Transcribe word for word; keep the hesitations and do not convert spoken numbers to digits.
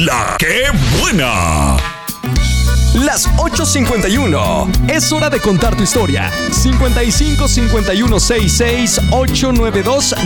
La que buena. Las ocho cincuenta y uno. Es hora de contar tu historia. cincuenta y cinco cincuenta y uno sesenta y seis ochocientos noventa y dos